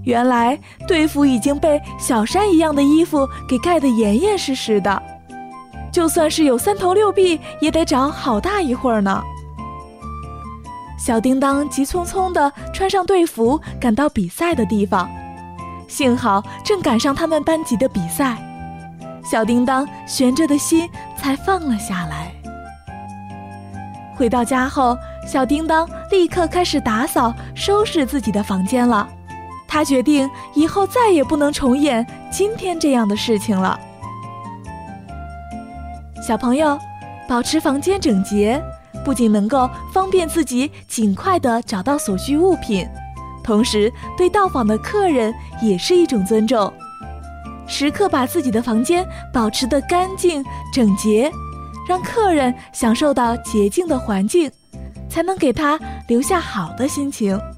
原来队服已经被小山一样的衣服给盖得严严实实的，就算是有3头6臂，也得找好大一会儿呢。小叮当急匆匆地穿上队服，赶到比赛的地方。幸好正赶上他们班级的比赛，小叮当悬着的心才放了下来。回到家后，小叮当立刻开始打扫收拾自己的房间了。他决定以后再也不能重演今天这样的事情了。小朋友，保持房间整洁，不仅能够方便自己尽快地找到所需物品，同时对到访的客人也是一种尊重。时刻把自己的房间保持得干净整洁，让客人享受到洁净的环境，才能给他留下好的心情。